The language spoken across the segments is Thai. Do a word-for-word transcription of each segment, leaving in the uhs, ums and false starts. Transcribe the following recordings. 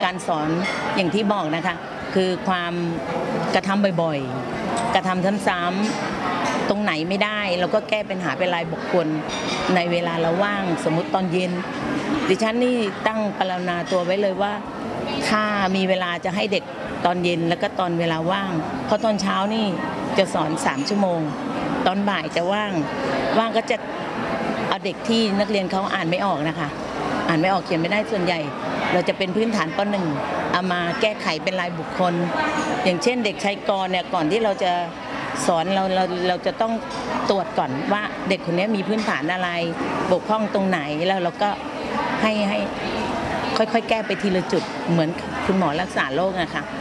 การสอนอย่างที่บอกนะคะคือความกระทำบ่อยๆกระทำซ้ำๆตรงไหนไม่ได้เราก็แก้ปัญหาเป็นรายบุคคลในเวลาเราว่างสมมุติตอนเย็นดิฉันนี่ตั้งปรารถนาตัวไว้เลยว่าถ้ามีเวลาจะให้เด็กตอนเย็นแล้วก็ตอนเวลาว่างเพราะตอนเช้านี่จะสอนสามชั่วโมงตอนบ่ายจะว่างว่างก็จะเอาเด็กที่นักเรียนเขาอ่านไม่ออกนะคะอ่านไม่ออกเขียนไม่ได้ส่วนใหญ่เราจะเป็นพื้นฐานป.หนึ่งเอามาแก้ไขเป็นรายบุคคลอย่างเช่นเด็กชายกรเนี่ยก่อนที่เราจะสอนเราเราเราจะต้องตรวจก่อนว่าเด็กคนนี้มีพื้นฐานอะไรบกพร่องตรงไหนแล้วเราก็ให้ให้ค่อยๆแก้ไปทีละจุดเหมือนคุณหมอรักษาโรคอะค่ะ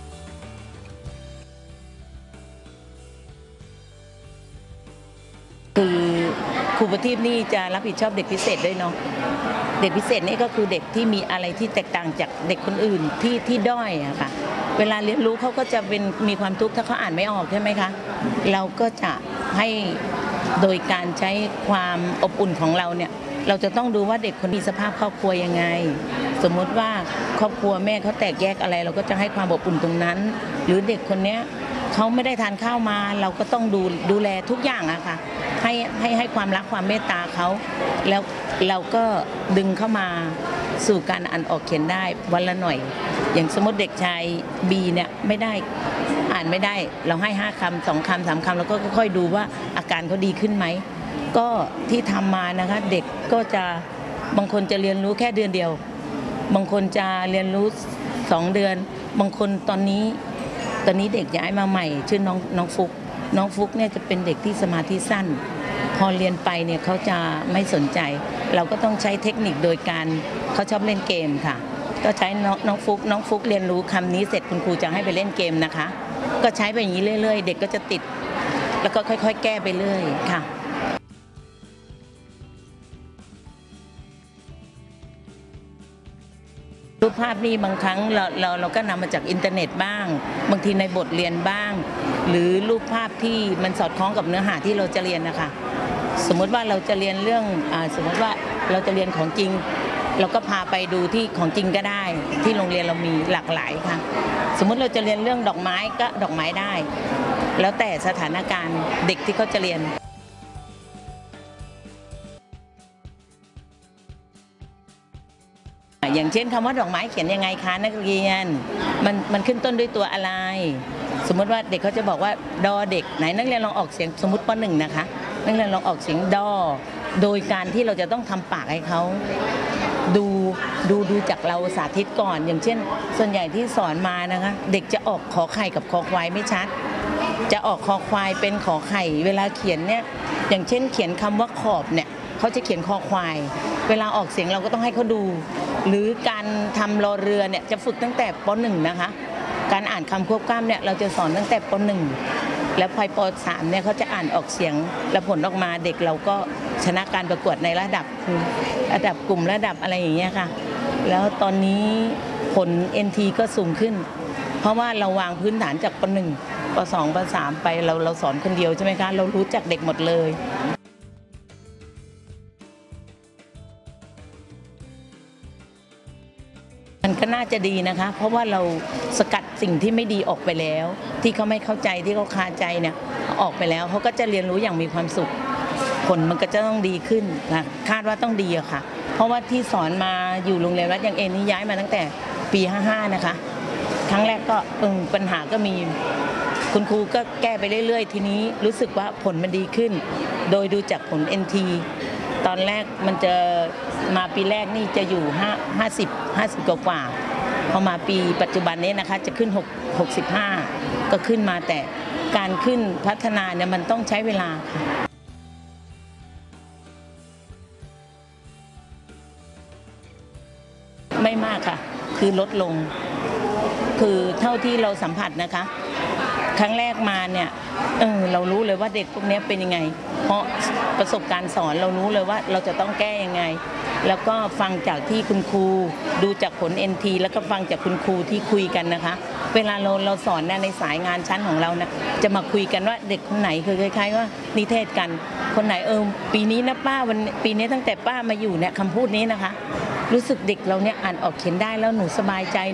คือครูประทีปนี่จะรับผิดชอบเด็กพิเศษด้วยเนาะเด็กพิเศษนี่ก็คือเด็กที่มีอะไรที่แตกต่างจากเด็กคนอื่นที่ที่ด้อยอะค่ะเวลาเรียนรู้เขาก็จะเป็นมีความทุกข์ถ้าเขาอ่านไม่ออกใช่ไหมคะเราก็จะให้โดยการใช้ความอบอุ่นของเราเนี่ยเราจะต้องดูว่าเด็กคนมีสภาพครอบครัวยังไงสมมติว่าครอบครัวแม่เขาแตกแยกอะไรเราก็จะให้ความอบอุ่นตรงนั้นหรือเด็กคนนี้เขาไม่ได้ทานข้าวมาเราก็ต้องดูดูแลทุกอย่างอะค่ะให้ให้ให้ความรักความเมตตาเขาแล้วเราก็ดึงเข้ามาสู่การอ่านออกเขียนได้วันละหน่อยอย่างสมมติเด็กชายบีเนี่ยไม่ได้อ่านไม่ได้เราให้ห้าคำสองคำสามคำแล้วก็ค่อยๆดูว่าอาการเขาดีขึ้นไหมก็ที่ทำมานะคะเด็กก็จะบางคนจะเรียนรู้แค่เดือนเดียวบางคนจะเรียนรู้สองเดือนบางคนตอนนี้ตอนนี้เด็กย้ายมาใหม่ชื่อน้องน้องฟุกน้องฟุกเนี่ยจะเป็นเด็กที่สมาธิสั้นพอเรียนไปเนี่ยเขาจะไม่สนใจเราก็ต้องใช้เทคนิคโดยการเขาชอบเล่นเกมค่ะก็ใช้น้องน้องฟุกน้องฟุกเรียนรู้คำนี้เสร็จคุณครูจะให้ไปเล่นเกมนะคะก็ใช้ไปอย่างนี้เรื่อยๆเด็กก็จะติดแล้วก็ค่อยๆแก้ไปเรื่อยค่ะรูปภาพนี่บางครั้งเราเราเราก็นำมาจากอินเทอร์เน็ตบ้างบางทีในบทเรียนบ้างหรือรูปภาพที่มันสอดคล้องกับเนื้อหาที่เราจะเรียนนะคะสมมติว่าเราจะเรียนเรื่องอ่าสมมติว่าเราจะเรียนของจริงเราก็พาไปดูที่ของจริงก็ได้ที่โรงเรียนเรามีหลากหลายค่ะสมมติเราจะเรียนเรื่องดอกไม้ก็ดอกไม้ได้แล้วแต่สถานการณ์เด็กที่เขาจะเรียนอย่างเช่นคำว่าดอกไม้เขียนยังไงคะนักเรียนมันมันขึ้นต้นด้วยตัวอะไรสมมติว่าเด็กเขาจะบอกว่าดอเด็กไหนนักเรียนลองออกเสียงสมมติป.หนึ่งนะคะนักเรียนลองออกเสียงดอโดยการที่เราจะต้องทำปากให้เขาดูดูดูจากเราสาธิตก่อนอย่างเช่นส่วนใหญ่ที่สอนมานะคะเด็กจะออกขอไข่กับคอควายไม่ชัดจะออกคอควายเป็นขอไข่เวลาเขียนเนี่ยอย่างเช่นเขียนคำว่าขอบเนี่ยเขาจะเขียนคอควายเวลาออกเสียงเราก็ต้องให้เขาดูหรือการทำรอเรือเนี่ยจะฝึกตั้งแต่ป.หนึ่งนะคะการอ่านคำควบกล้ำเนี่ยเราจะสอนตั้งแต่ป.หนึ่งแล้วพอป.สามเนี่ยเขาจะอ่านออกเสียงแล้วผลออกมาเด็กเราก็ชนะการประกวดในระดับระดับกลุ่มระดับอะไรอย่างเงี้ยค่ะแล้วตอนนี้ผล เอ็น ที ก็สูงขึ้นเพราะว่าเราวางพื้นฐานจากป.หนึ่งป.สองป.สามไปเราเราสอนคนเดียวใช่ไหมคะเรารู้จักเด็กหมดเลยมันก็น่าจะดีนะคะเพราะว่าเราสกัดสิ่งที่ไม่ดีออกไปแล้วที่เขาไม่เข้าใจที่เขาคาใจเนี่ยออกไปแล้วเขาก็จะเรียนรู้อย่างมีความสุขผลมันก็จะต้องดีขึ้นนะคาดว่าต้องดีอะค่ะเพราะว่าที่สอนมาอยู่โรงเรียนวัดยางเองนี่ย้ายมาตั้งแต่ปีห้าห้านะคะครั้งแรกก็เออปัญหาก็มีคุณครูก็แก้ไปเรื่อยๆทีนี้รู้สึกว่าผลมันดีขึ้นโดยดูจากผล เอ็น ที ตอนแรกมันจะมาปีแรกนี่จะอยู่ห้าสิบ ห้าสิบกว่าพอมาปีปัจจุบันนี้นะคะจะขึ้นหกสิบห้าก็ขึ้นมาแต่การขึ้นพัฒนาเนี่ยมันต้องใช้เวลาค่ะไม่มากค่ะคือลดลงคือเท่าที่เราสัมผัสนะคะครั้งแรกมาเนี่ยเออเรารู้เลยว่าเด็กพวกนี้เป็นยังไงเพราะประสบการณ์สอนเรารู้เลยว่าเราจะต้องแก้ยังไงแล้วก็ฟังจากที่คุณครูดูจากผล เอ็น ที แล้วก็ฟังจากคุณครูที่คุยกันนะคะเวลาเราเราสอนในสายงานชั้นของเรานะจะมาคุยกันว่าเด็กคนไหนคือคล้ายๆว่านิเทศกันคนไหนเออปีนี้นะป้าวันปีนี้ตั้งแต่ป้ามาอยู่เนี่ยคำพูดนี้นะคะรู้สึกเด็กเราเนี่ยอ่านออกเขียนได้แล้วหนูสบายใจ